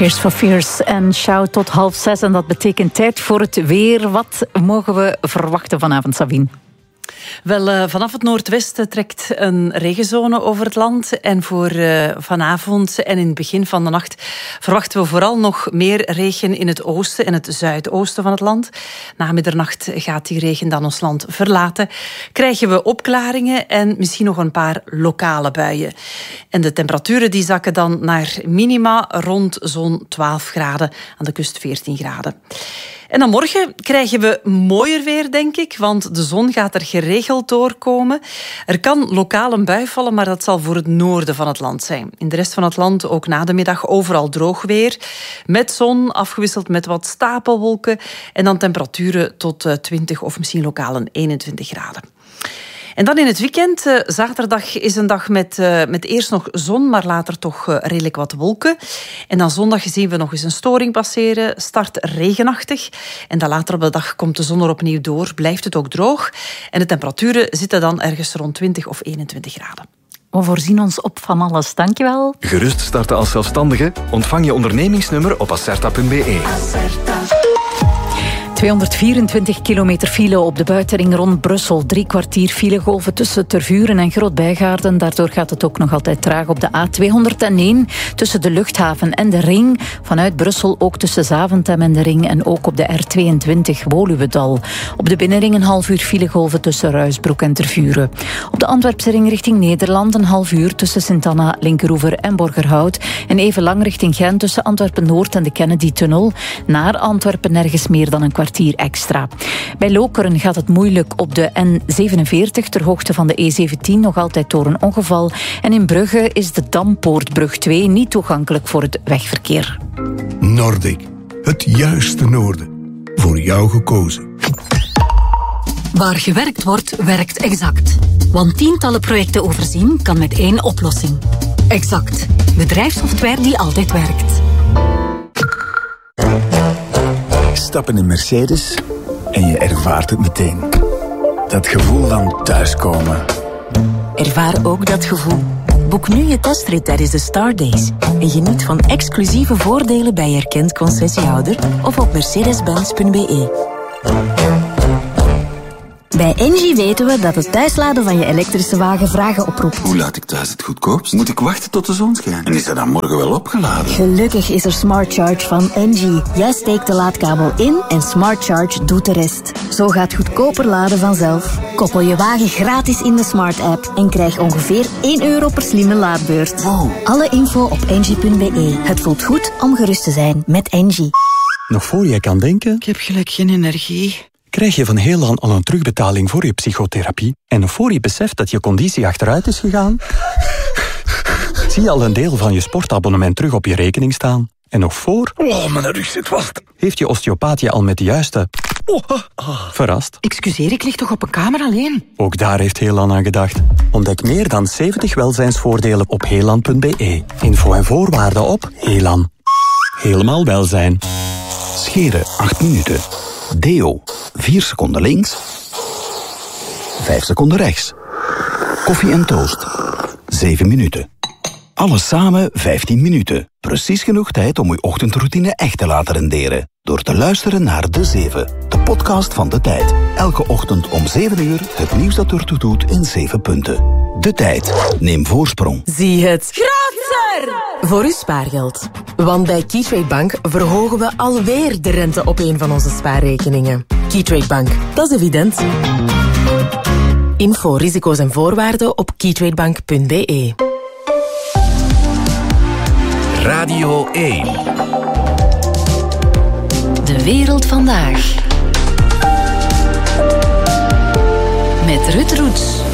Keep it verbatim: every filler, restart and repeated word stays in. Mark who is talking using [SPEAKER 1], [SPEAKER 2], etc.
[SPEAKER 1] Tears for Fears en Shout tot half zes. En dat betekent tijd voor het weer. Wat mogen we verwachten vanavond, Sabine?
[SPEAKER 2] Wel, uh, vanaf het noordwesten trekt een regenzone over het land. En voor uh, vanavond en in het begin van de nacht verwachten we vooral nog meer regen in het oosten en het zuidoosten van het land. Na middernacht gaat die regen dan ons land verlaten. Krijgen we opklaringen en misschien nog een paar lokale buien. En de temperaturen die zakken dan naar minima rond zo'n twaalf graden. Aan de kust veertien graden. En dan morgen krijgen we mooier weer, denk ik, want de zon gaat er geregeld doorkomen. Er kan lokaal een bui vallen, maar dat zal voor het noorden van het land zijn. In de rest van het land ook na de middag overal droog weer. Met zon, afgewisseld met wat stapelwolken. En dan temperaturen tot twintig of misschien lokaal een eenentwintig graden. En dan in het weekend, uh, zaterdag is een dag met, uh, met eerst nog zon, maar later toch uh, redelijk wat wolken. En dan zondag zien we nog eens een storing passeren, start regenachtig. En dan later op de dag komt de zon er opnieuw door, blijft het ook droog. En de temperaturen zitten dan ergens rond twintig of eenentwintig graden.
[SPEAKER 1] We voorzien ons op van alles, dankjewel.
[SPEAKER 3] Gerust starten als zelfstandige? Ontvang je ondernemingsnummer op acerta punt be.
[SPEAKER 1] Acerta. tweehonderdvierentwintig kilometer file op de buitenring rond Brussel. Drie kwartier filegolven tussen Tervuren en Groot-Bijgaarden. Daardoor gaat het ook nog altijd traag op de A tweehonderdéén tussen de luchthaven en de ring. Vanuit Brussel ook tussen Zaventem en de ring en ook op de R tweeëntwintig Woluwedal. Op de binnenring een half uur filegolven tussen Ruisbroek en Tervuren. Op de Antwerpse ring richting Nederland een half uur tussen Sint-Anna, Linkeroever en Borgerhout. En even lang richting Gent tussen Antwerpen-Noord en de Kennedy-tunnel. Naar Antwerpen nergens meer dan een kwartier extra. Bij Lokeren gaat het moeilijk op de N zevenenveertig ter hoogte van de E zeventien, nog altijd door een ongeval. En in Brugge is de Dampoortbrug twee niet toegankelijk voor het wegverkeer.
[SPEAKER 4] Nordic, het juiste noorden. Voor jou gekozen.
[SPEAKER 5] Waar gewerkt wordt, werkt Exact. Want tientallen projecten overzien kan met één oplossing. Exact. Bedrijfssoftware die altijd werkt.
[SPEAKER 6] Stap in een Mercedes en je ervaart het meteen. Dat gevoel van thuiskomen.
[SPEAKER 7] Ervaar ook dat gevoel. Boek nu je testrit tijdens de Star Days. En geniet van exclusieve voordelen bij erkend concessiehouder of op mercedes benz punt be.
[SPEAKER 8] Bij Engie weten we dat het thuisladen van je elektrische wagen vragen oproept.
[SPEAKER 9] Hoe laat ik thuis het goedkoopst? Moet ik wachten tot de zon schijnt? En is dat dan morgen wel opgeladen?
[SPEAKER 8] Gelukkig is er Smart Charge van Engie. Jij steekt de laadkabel in en Smart Charge doet de rest. Zo gaat goedkoper laden vanzelf. Koppel je wagen gratis in de Smart app en krijg ongeveer één euro per slimme laadbeurt.
[SPEAKER 9] Wow.
[SPEAKER 8] Alle info op engie punt be. Het voelt goed om gerust te zijn met Engie.
[SPEAKER 10] Nog voor je kan denken...
[SPEAKER 11] Ik heb gelijk geen energie...
[SPEAKER 10] krijg je van Heelan al een terugbetaling voor je psychotherapie. En nog voor je beseft dat je conditie achteruit is gegaan, zie je al een deel van je sportabonnement terug op je rekening staan. En nog voor...
[SPEAKER 9] Oh, mijn rug zit vast.
[SPEAKER 10] Heeft je osteopaat je al met de juiste...
[SPEAKER 9] Oh, oh.
[SPEAKER 10] Verrast?
[SPEAKER 11] Excuseer, ik lig toch op een kamer alleen?
[SPEAKER 10] Ook daar heeft Heelan aan gedacht. Ontdek meer dan zeventig welzijnsvoordelen op heelan punt be. Info en voorwaarden op Heelan. Helemaal welzijn.
[SPEAKER 6] Scheren acht minuten. Deo, vier seconden links, vijf seconden rechts. Koffie en toast, zeven minuten. Alles samen vijftien minuten. Precies genoeg tijd om uw ochtendroutine echt te laten renderen. Door te luisteren naar De Zeven, de podcast van De Tijd. Elke ochtend om zeven uur het nieuws dat ertoe doet in zeven punten. De Tijd. Neem voorsprong.
[SPEAKER 7] Zie het grootser voor uw spaargeld. Want bij Keytrade Bank verhogen we alweer de rente op een van onze spaarrekeningen. Keytrade Bank, dat is evident. Info, risico's en voorwaarden op keytradebank punt be.
[SPEAKER 3] Radio één.
[SPEAKER 1] De wereld vandaag. Met Ruud Roets.